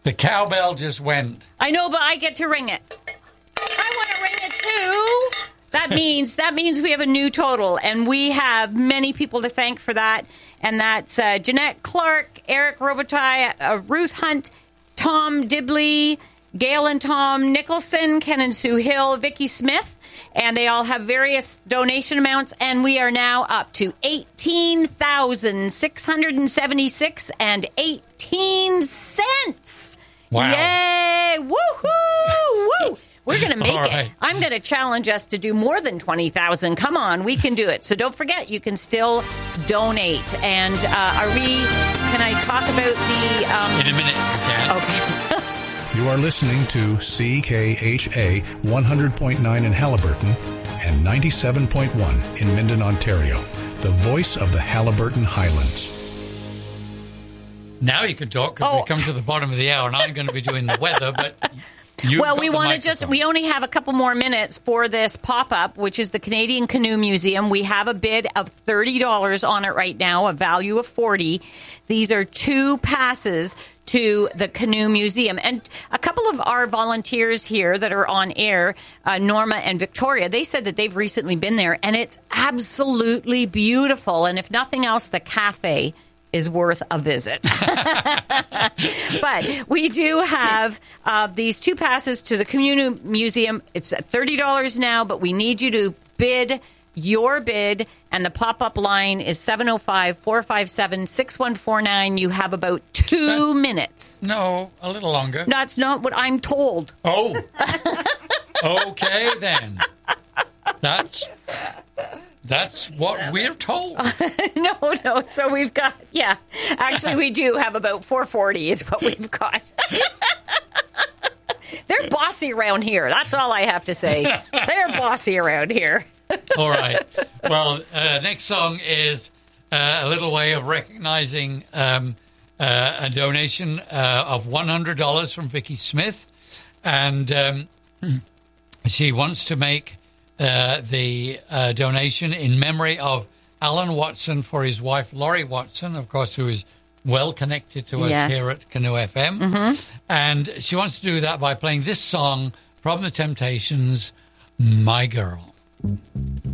The cowbell just went. I know, but I get to ring it. I want to ring it too. That means we have a new total, and we have many people to thank for that. And that's Jeanette Clark, Eric Robitaille, Ruth Hunt, Tom Dibley, Gail and Tom Nicholson, Ken and Sue Hill, Vicky Smith. And they all have various donation amounts, and we are now up to $18,676.18. Wow. Yay! Woohoo! Woo! We're going to make it. I'm going to challenge us to do more than 20,000. Come on, we can do it. So don't forget, you can still donate. And can I talk about the... In a minute, you can. Okay. You are listening to CKHA 100.9 in Halliburton and 97.1 in Minden, Ontario, the voice of the Halliburton Highlands. Now you can talk because we come to the bottom of the hour, and I'm going to be doing the weather, but... we only have a couple more minutes for this pop-up, which is the Canadian Canoe Museum. We have a bid of $30 on it right now, a value of $40. These are 2 passes to the Canoe Museum. And a couple of our volunteers here that are on air, Norma and Victoria, they said that they've recently been there, and it's absolutely beautiful. And if nothing else, the cafe is worth a visit. But we do have these 2 passes to the Canoe Museum. It's at $30 now, but we need you to bid your bid, and the pop-up line is 705-457-6149. You have about 2 minutes. No, a little longer. That's not what I'm told. Oh. Okay, then. That's what we're told. No. So we've got, actually we do have about 440 is what we've got. They're bossy around here. That's all I have to say. They're bossy around here. All right. Well, next song is a little way of recognizing a donation of $100 from Vicky Smith. And she wants to make the donation in memory of Alan Watson for his wife, Laurie Watson, of course, who is well connected to us here at Canoe FM. Mm-hmm. And she wants to do that by playing this song from The Temptations, My Girl.